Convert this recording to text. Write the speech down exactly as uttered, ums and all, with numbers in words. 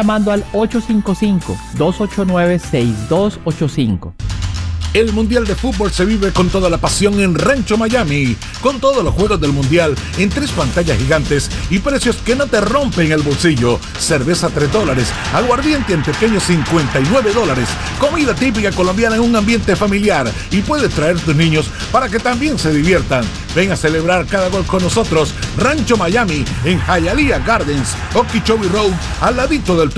llamando al ocho cinco cinco, dos ocho nueve, seis dos ocho cinco. El Mundial de Fútbol se vive con toda la pasión en Rancho Miami, con todos los juegos del Mundial en tres pantallas gigantes y precios que no te rompen el bolsillo. Cerveza tres dólares, aguardiente en pequeños cincuenta y nueve dólares, comida típica colombiana en un ambiente familiar y puedes traer tus niños para que también se diviertan. Ven a celebrar cada gol con nosotros. Rancho Miami en Hialeah Gardens, Okeechobee Road, al ladito del